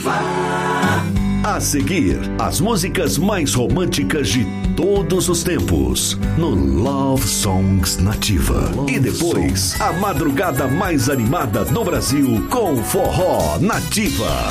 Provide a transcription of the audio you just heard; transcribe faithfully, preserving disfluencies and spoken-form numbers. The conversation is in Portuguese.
A seguir, as músicas mais românticas de todos os tempos no Love Songs Nativa. Love e depois, Songs. A madrugada mais animada do Brasil com Forró Nativa.